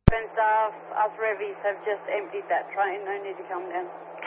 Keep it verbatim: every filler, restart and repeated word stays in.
And staff, us Revies have just emptied that train. No need to come down.